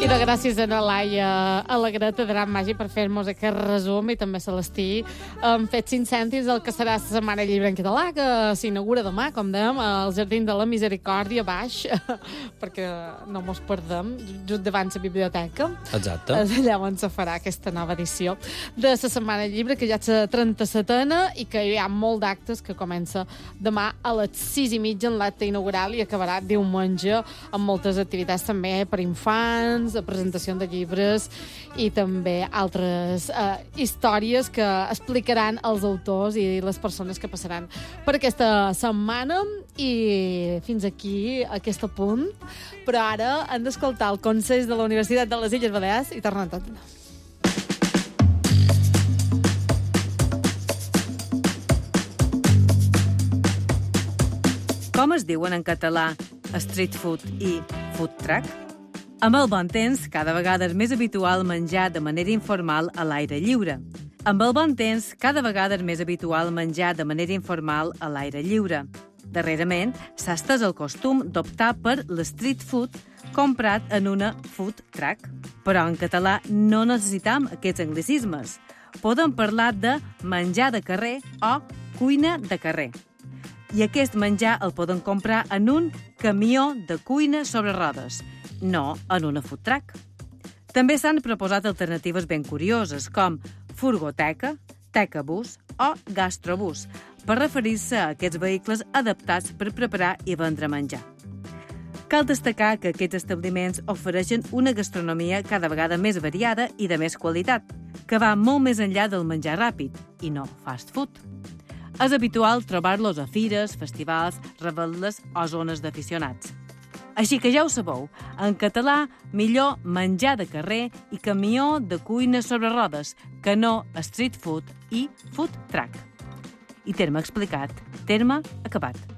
I de gràcies a la Laia Alegret de Dram Màgic per fer-nos aquest resum, i també Celestí hem fet 5 cèntims del que serà la Setmana del Llibre en Català, que s'inaugura demà, com dèiem, al Jardí de la Misericòrdia, baix, perquè no mos perdem, just davant la biblioteca. Exacte. Allà on se farà aquesta nova edició de la Setmana del Llibre, que ja és la 37a, i que hi ha molt d'actes, que comença demà a les 6:30 en l'acte inaugural i acabarà diumenge amb moltes activitats també per infants, presentació de llibres i també altres històries que explicaran els autors i les persones que passaran per aquesta setmana. I fins aquí, aquest punt. Però ara hem d'escoltar el Consell de la Universitat de les Illes Balears i tornem tot. Com es diuen en català street food i food truck? Amb el bon temps, cada vegada és més habitual menjar de manera informal a l'aire lliure. Amb el bon temps, cada vegada és més habitual menjar de manera informal a l'aire lliure. Darrerament, s'ha estès el costum d'optar per l'street food comprat en una food truck. Però en català no necessitam aquests anglicismes. Podem parlar de menjar de carrer o cuina de carrer. I aquest menjar el poden comprar en un camió de cuina sobre rodes, no en una food truck. També s'han proposat alternatives ben curioses, com furgoteca, tecabús o gastrobús, per referir-se a aquests vehicles adaptats per preparar i vendre menjar. Cal destacar que aquests establiments ofereixen una gastronomia cada vegada més variada i de més qualitat, que va molt més enllà del menjar ràpid, i no fast food. És habitual trobar-los a fires, festivals, revetles o zones d'aficionats. Així que ja ho sabeu, en català millor menjar de carrer i camió de cuina sobre rodes, que no street food i food truck. I terme explicat, terme acabat.